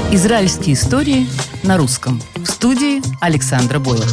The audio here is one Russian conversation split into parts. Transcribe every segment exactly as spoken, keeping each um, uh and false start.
Израильские истории на русском. В студии Александра Бойлер.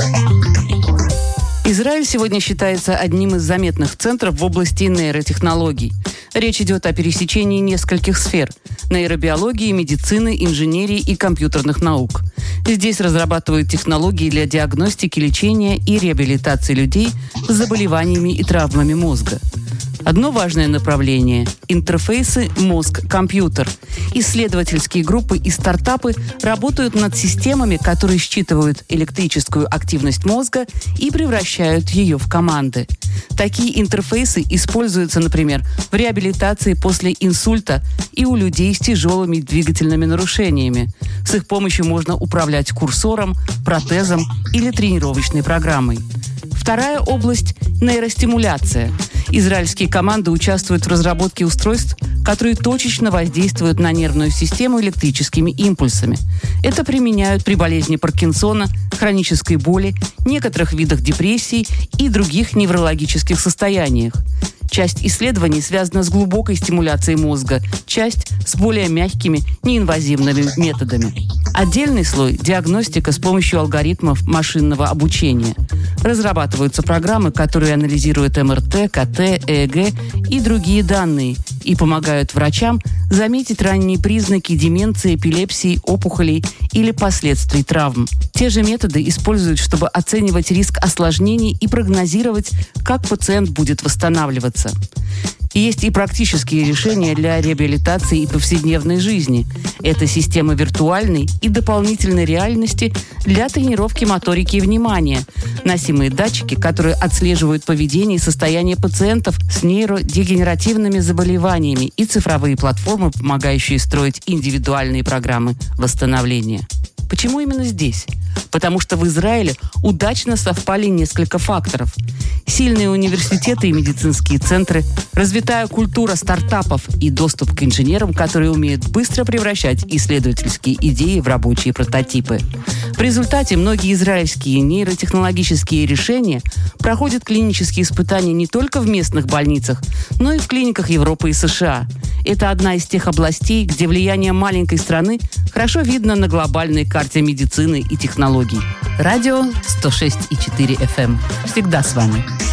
Израиль сегодня считается одним из заметных центров в области нейротехнологий. Речь идет о пересечении нескольких сфер – нейробиологии, медицины, инженерии и компьютерных наук. Здесь разрабатывают технологии для диагностики, лечения и реабилитации людей с заболеваниями и травмами мозга. Одно важное направление – интерфейсы мозг-компьютер. Исследовательские группы и стартапы работают над системами, которые считывают электрическую активность мозга и превращают ее в команды. Такие интерфейсы используются, например, в реабилитации после инсульта и у людей с тяжелыми двигательными нарушениями. С их помощью можно управлять курсором, протезом или тренировочной программой. Вторая область – нейростимуляция. Израильские команды участвуют в разработке устройств, которые точечно воздействуют на нервную систему электрическими импульсами. Это применяют при болезни Паркинсона, хронической боли, некоторых видах депрессий и других неврологических состояниях. Часть исследований связана с глубокой стимуляцией мозга, часть – с более мягкими, неинвазивными методами. Отдельный слой – диагностика с помощью алгоритмов машинного обучения. Разрабатываются программы, которые анализируют эм эр тэ, ка тэ, э э гэ и другие данные и помогают врачам заметить ранние признаки деменции, эпилепсии, опухолей или последствий травм. Те же методы используют, чтобы оценивать риск осложнений и прогнозировать, как пациент будет восстанавливаться. Есть и практические решения для реабилитации и повседневной жизни. Это система виртуальной и дополнительной реальности для тренировки моторики и внимания, носимые датчики, которые отслеживают поведение и состояние пациентов с нейродегенеративными заболеваниями, и цифровые платформы, помогающие строить индивидуальные программы восстановления. Почему именно здесь? Потому что в Израиле удачно совпали несколько факторов. Сильные университеты и медицинские центры, развитая культура стартапов и доступ к инженерам, которые умеют быстро превращать исследовательские идеи в рабочие прототипы. В результате многие израильские нейротехнологические решения проходят клинические испытания не только в местных больницах, но и в клиниках Европы и США. Это одна из тех областей, где влияние маленькой страны хорошо видно на глобальной карте медицины и технологий. Радио сто шесть и четыре эф эм. Всегда с вами.